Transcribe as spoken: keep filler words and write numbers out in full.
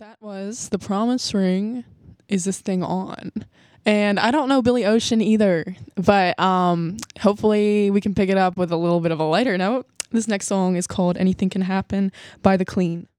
That was The Promise Ring. Is This Thing On? And I don't know Billy Ocean either, but um, hopefully we can pick it up with a little bit of a lighter note. This next song is called Anything Can Happen by The Clean.